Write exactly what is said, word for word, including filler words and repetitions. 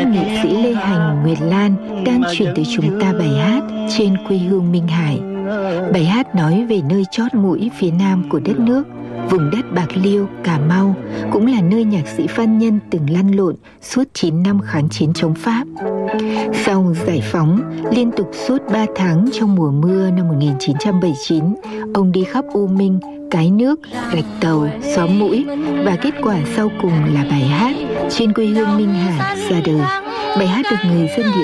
nghệ sĩ Lê Hành, Nguyệt Lan đang chuyển tới chúng ta bài hát Trên quê hương Minh Hải. Bài hát nói về nơi chót mũi phía nam của đất nước, vùng đất Bạc Liêu, Cà Mau, cũng là nơi nhạc sĩ Phan Nhân từng lăn lộn suốt chín năm kháng chiến chống Pháp. Sau giải phóng, liên tục suốt ba tháng trong mùa mưa năm một nghìn chín trăm bảy mươi chín, ông đi khắp U Minh, Cái Nước, Rạch Tàu, Xóm Mũi, và kết quả sau cùng là bài hát Trên quê hương Minh Hải ra đời. Bài hát được người dân địa